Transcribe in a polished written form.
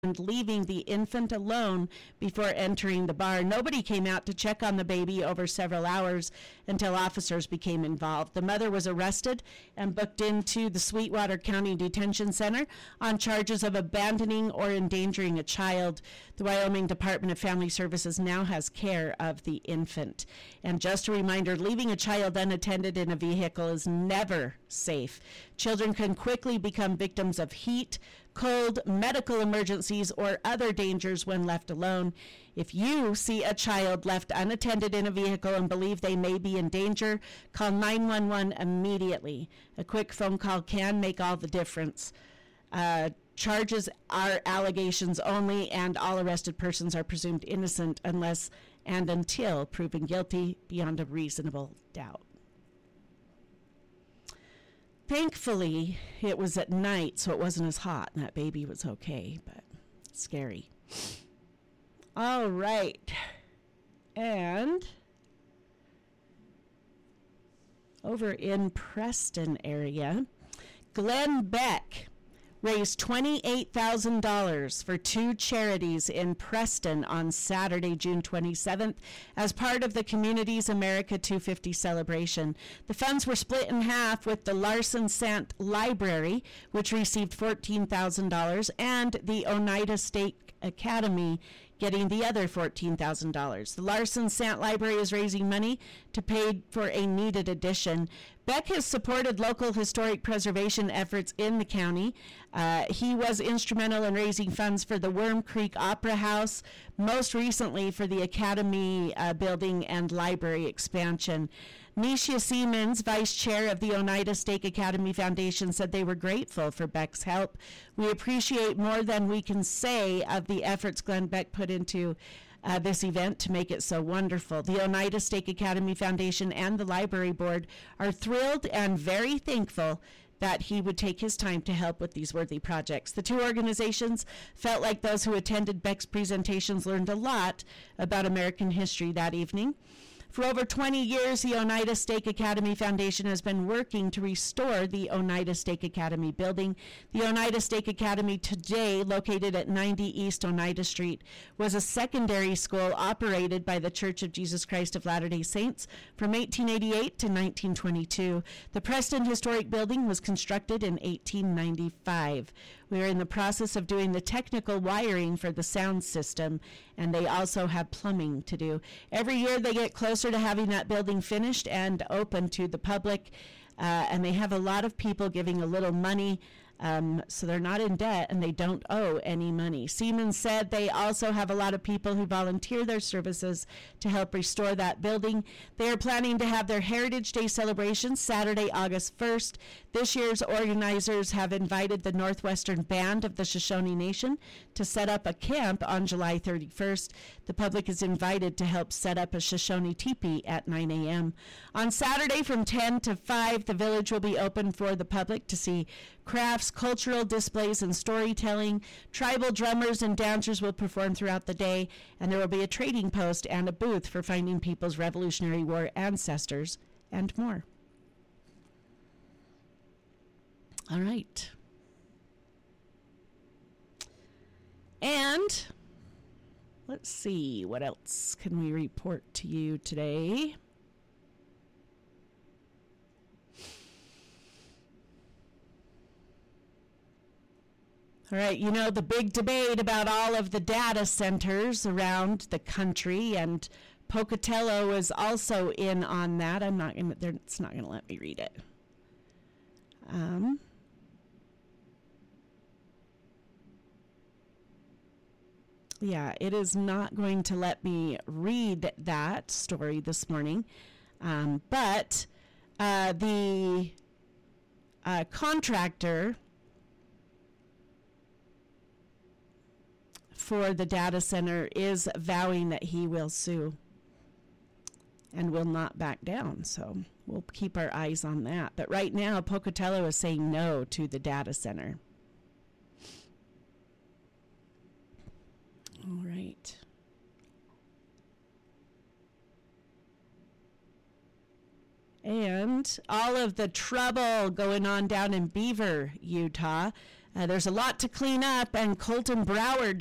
and leaving the infant alone before entering the bar. Nobody came out to check on the baby over several hours until officers became involved. The mother was arrested and booked into the Sweetwater County Detention Center on charges of abandoning or endangering a child. The Wyoming Department of Family Services now has care of the infant. And just a reminder, leaving a child unattended in a vehicle is never safe. Children can quickly become victims of heat, cold, medical emergencies, or other dangers when left alone. If you see a child left unattended in a vehicle and believe they may be in danger, call 911 immediately. A quick phone call can make all the difference. Charges are allegations only, and all arrested persons are presumed innocent unless and until proven guilty beyond a reasonable doubt. Thankfully, it was at night, so it wasn't as hot, and that baby was okay, but scary. All right. And over in Preston area, Glenn Beck raised $28,000 for two charities in Preston on Saturday, June 27th, as part of the Communities America 250 celebration. The funds were split in half, with the Larson Sant Library, which received $14,000, and the Oneida State Academy getting the other $14,000. The Larson Sant Library is raising money to pay for a needed addition. Beck has supported local historic preservation efforts in the county. He was instrumental in raising funds for the Worm Creek Opera House, most recently for the Academy building and library expansion. Nisha Siemens, vice chair of the Oneida State Academy Foundation, said they were grateful for Beck's help. We appreciate more than we can say of the efforts Glenn Beck put into this event to make it so wonderful. The Oneida State Academy Foundation and the Library Board are thrilled and very thankful that he would take his time to help with these worthy projects. The two organizations felt like those who attended Beck's presentations learned a lot about American history that evening. For over 20 years, the Oneida Stake Academy Foundation has been working to restore the Oneida Stake Academy building. The Oneida Stake Academy, today located at 90 East Oneida Street, was a secondary school operated by the Church of Jesus Christ of Latter-day Saints from 1888 to 1922. The Preston Historic Building was constructed in 1895. We are in the process of doing the technical wiring for the sound system, and they also have plumbing to do. Every year they get closer to having that building finished and open to the public, and they have a lot of people giving a little money, so they're not in debt and they don't owe any money. Siemens said they also have a lot of people who volunteer their services to help restore that building. They are planning to have their Heritage Day celebration Saturday, August 1st. This year's organizers have invited the Northwestern Band of the Shoshone Nation to set up a camp on July 31st. The public is invited to help set up a Shoshone teepee at 9 a.m. On Saturday from 10 to 5, the village will be open for the public to see crafts, cultural displays, and storytelling. Tribal drummers and dancers will perform throughout the day, and there will be a trading post and a booth for finding people's Revolutionary War ancestors and more. All right. And let's see, what else can we report to you today? All right, you know, the big debate about all of the data centers around the country, and Pocatello is also in on that. It's not going to let me read it. Yeah, it is not going to let me read that story this morning. But the contractor for the data center is vowing that he will sue and will not back down. So we'll keep our eyes on that. But right now, Pocatello is saying no to the data center. All right. And all of the trouble going on down in Beaver, Utah. There's a lot to clean up, and Colton Brower